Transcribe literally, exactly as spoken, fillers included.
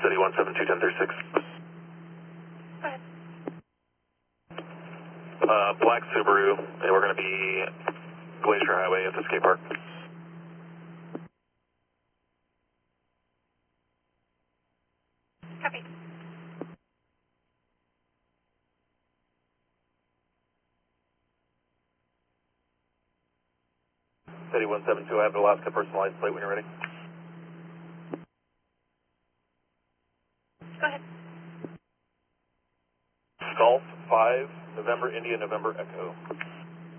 City one seven two ten thirty-six. Go ahead. Uh, black Subaru, and we're going to be Glacier Highway at the skate park. Copy. City one seven two, I have the Alaska personalized plate when you're ready. Go ahead. Golf five, November, India, November, Echo.